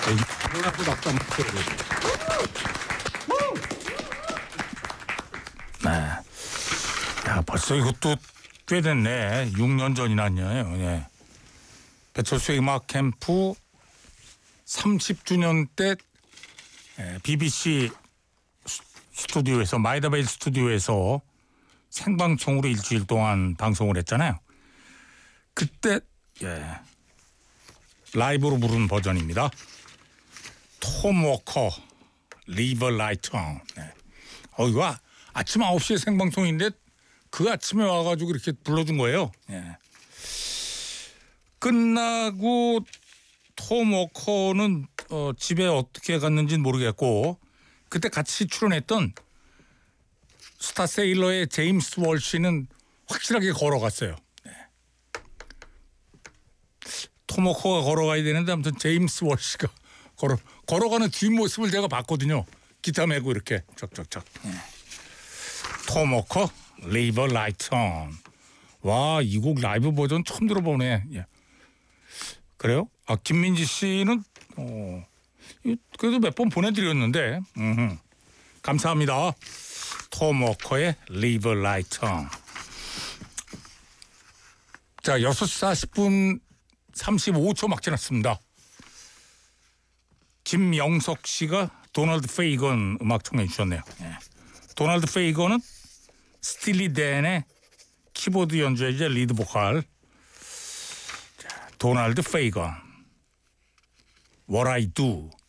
이거라도 낙서 한번 해보세요. 네. 야, 벌써 이것도 꽤 됐네. 6년 전이나요. 예. 배철수의 음악 캠프 30주년 때 BBC 스튜디오에서 마이다베일 스튜디오에서 생방송으로 일주일 동안 방송을 했잖아요. 그때 라이브로 부른 버전입니다. 톰 워커 Leave a Light On. 이거 아침 9시에 생방송인데 그 아침에 와가지고 이렇게 불러준 거예요. 끝나고 톰 워커는 집에 어떻게 갔는지는 모르겠고 그때 같이 출연했던 스타세일러의 제임스 월시는 확실하게 걸어갔어요. 톰 워커가 걸어가야 되는데 아무튼 제임스 월시가 걸어가는 뒷모습을 제가 봤거든요. 기타 메고 이렇게 척척척. 톰 워커 Leave a Light On. 와, 이 곡 라이브 버전 처음 들어보네. 그래요? 김민지 씨는 그래도 몇 번 보내드렸는데 감사합니다. 톰 워커의 Leave a Light On. 자, 6시 40분 35초 막 지났습니다. 김영석 씨가 도널드 페이건 음악 청해 주셨네요. 도널드 페이건은 스틸리 댄의 키보드 연주이자 리드 보컬. 자, 도널드 페이건 What I Do.